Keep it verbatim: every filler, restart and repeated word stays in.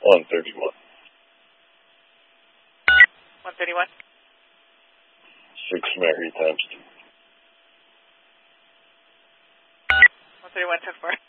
one thirty-one. one thirty-one. six Mary times two. one thirty-one, ten four.